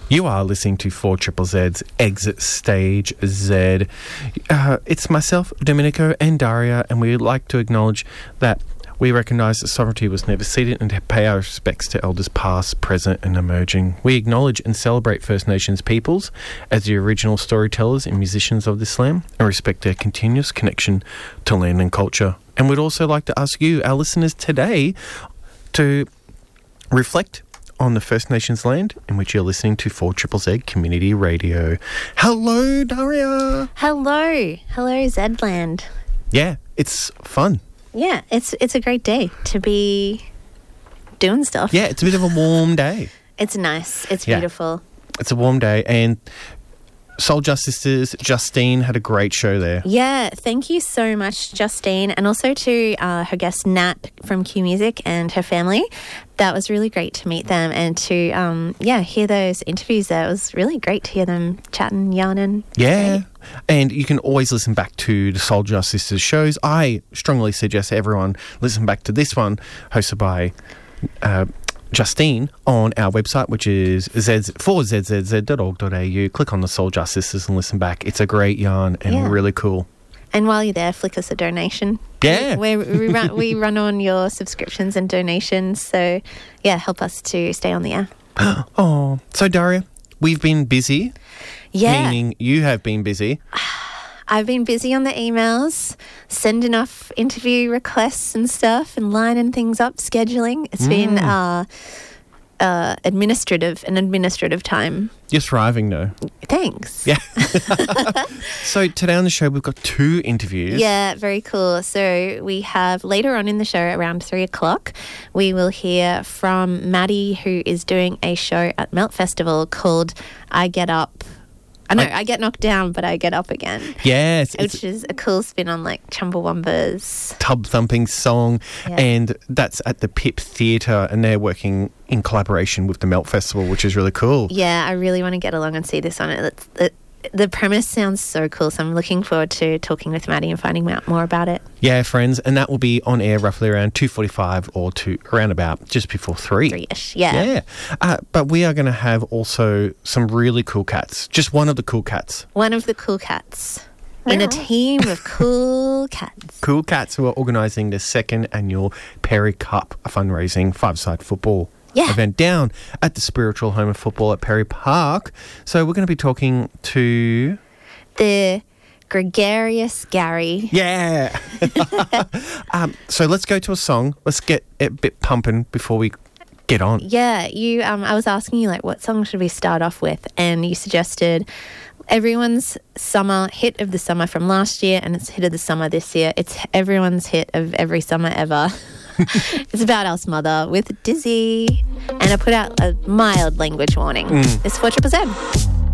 You are listening to 4ZZZ's Exit Stage Z. It's myself, Domenico, and Daria, and we'd like to acknowledge that we recognise that sovereignty was never ceded and to pay our respects to elders past, present and emerging. We acknowledge and celebrate First Nations peoples as the original storytellers and musicians of this land and respect their continuous connection to land and culture. And we'd also like to ask you, our listeners today, to reflect on the First Nations land in which you're listening to 4ZZZ Community Radio. Hello, Daria. Hello, Zland. Yeah, it's fun. Yeah, it's a great day to be doing stuff. Yeah, it's a bit of a warm day. It's nice. It's beautiful. It's a warm day, and Soul Justices, Justine had a great show there. Yeah, thank you so much, Justine, and also to her guest Nat from Q Music and her family. That was really great to meet them and to hear those interviews there. It was really great to hear them chatting, yarning. Yeah, and you can always listen back to the Soul Justices shows. I strongly suggest everyone listen back to this one, hosted by Justine, on our website, which is 4ZZZ.org.au. Click on the Soul Justices and listen back. It's a great yarn and really cool. And while you're there, flick us a donation. Yeah. We run on your subscriptions and donations. So, yeah, help us to stay on the air. Oh, so Daria, we've been busy. Yeah. Meaning you have been busy. I've been busy on the emails, sending off interview requests and stuff and lining things up, scheduling. It's been administrative time. You're thriving, though. Thanks. Yeah. So today on the show, we've got 2 interviews. Yeah, very cool. So we have later on in the show around 3 o'clock, we will hear from Maddie, who is doing a show at Melt Festival called I Get Up. I get knocked down, but I get up again. Yes. Which is a cool spin on like Chumbawamba's tub thumping song. Yeah. And that's at the Pip Theatre, and they're working in collaboration with the Melt Festival, which is really cool. Yeah, I really want to get along and see this on it. The premise sounds so cool, so I'm looking forward to talking with Maddie and finding out more about it. Yeah, friends, and that will be on air roughly around 2:45 or around about just before 3. 3-ish, yeah. But we are going to have also some really cool cats. Just one of the cool cats. One of the cool cats. In a team of cool cats. Cool cats who are organising the 2nd annual Perry Cup fundraising 5-side football event down at the spiritual home of football at Perry Park. So we're going to be talking to the gregarious Gary. Yeah. So let's go to a song. Let's get it a bit pumping before we get on. Yeah, you. I was asking you, like, what song should we start off with? And you suggested everyone's summer hit of the summer from last year and it's hit of the summer this year. It's everyone's hit of every summer ever. It's about Alice Mother with Dizzy. And I put out a mild language warning. It's 4ZZZ.